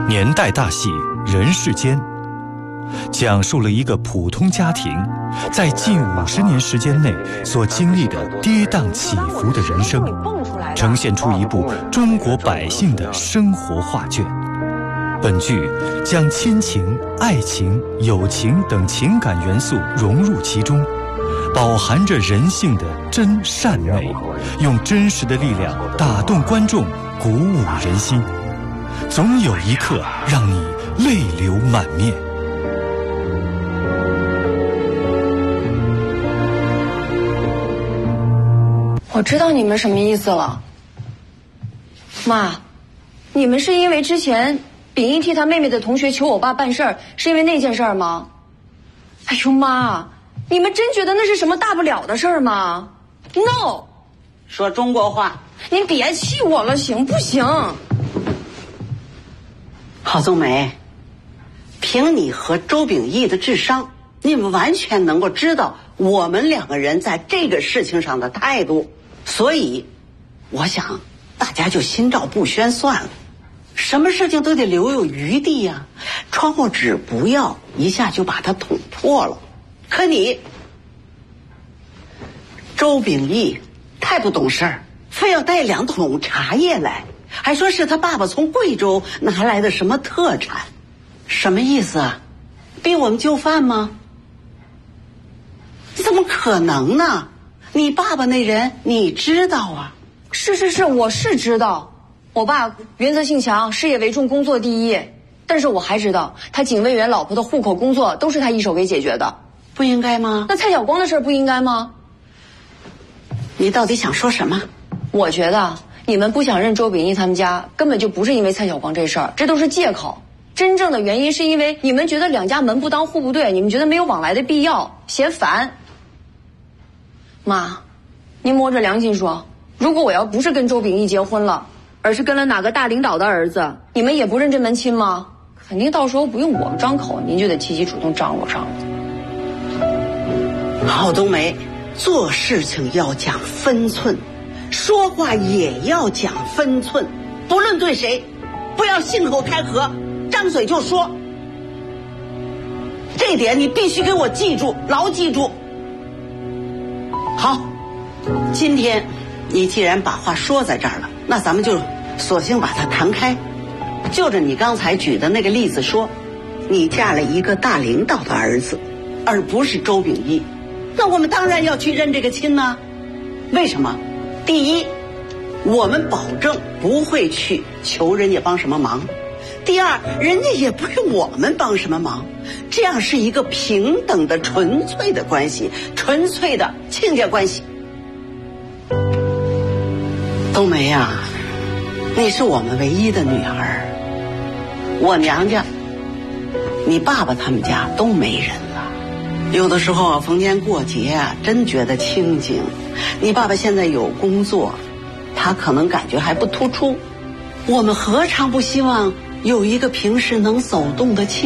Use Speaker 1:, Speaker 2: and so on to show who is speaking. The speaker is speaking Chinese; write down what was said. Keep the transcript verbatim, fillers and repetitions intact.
Speaker 1: 年代大戏《人世间》，讲述了一个普通家庭在近五十年时间内所经历的跌宕起伏的人生，呈现出一部中国百姓的生活画卷。本剧将亲情、爱情、友情等情感元素融入其中，饱含着人性的真善美，用真实的力量打动观众，鼓舞人心，总有一刻让你泪流满面。
Speaker 2: 我知道你们什么意思了，妈，你们是因为之前秉义替他妹妹的同学求我爸办事儿，是因为那件事儿吗？哎呦妈，你们真觉得那是什么大不了的事儿吗 ？No，
Speaker 3: 说中国话。
Speaker 2: 您别气我了，行不行？
Speaker 3: 郝宗梅，凭你和周秉义的智商，你们完全能够知道我们两个人在这个事情上的态度，所以我想大家就心照不宣算了。什么事情都得留有余地呀、啊，窗户纸不要一下就把它捅破了。可你周秉义太不懂事儿，非要带两桶茶叶来，还说是他爸爸从贵州拿来的什么特产，什么意思啊？逼我们就范吗？怎么可能呢？你爸爸那人你知道啊？
Speaker 2: 是是是，我是知道，我爸原则性强，事业为重，工作第一。但是我还知道，他警卫员老婆的户口工作都是他一手给解决的。
Speaker 3: 不应该吗？
Speaker 2: 那蔡晓光的事不应该吗？
Speaker 3: 你到底想说什么？
Speaker 2: 我觉得你们不想认周秉义他们家，根本就不是因为蔡晓光这事儿，这都是借口。真正的原因是因为你们觉得两家门不当户不对，你们觉得没有往来的必要，嫌烦。妈，您摸着良心说，如果我要不是跟周秉义结婚了，而是跟了哪个大领导的儿子，你们也不认这门亲吗？肯定到时候不用我们张口，您就得积极主动张罗上了。
Speaker 3: 郝冬梅，做事情要讲分寸，说话也要讲分寸，不论对谁，不要信口开河，张嘴就说。这点你必须给我记住，牢记住。好，今天你既然把话说在这儿了，那咱们就索性把它谈开。就着你刚才举的那个例子说，你嫁了一个大领导的儿子，而不是周秉义，那我们当然要去认这个亲呢。为什么？第一，我们保证不会去求人家帮什么忙；第二，人家也不用我们帮什么忙，这样是一个平等的纯粹的关系，纯粹的亲家关系。冬梅呀、啊，你是我们唯一的女儿，我娘家你爸爸他们家都没人了，有的时候逢年过节啊，真觉得清静。你爸爸现在有工作，他可能感觉还不突出，我们何尝不希望有一个平时能走动的亲